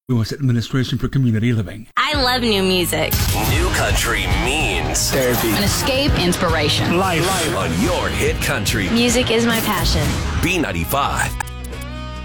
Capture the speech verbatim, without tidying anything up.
U S Administration for Community Living. I love new music. New country means therapy, an escape, inspiration, life. Live on your hit country. Music is my passion. B ninety-five.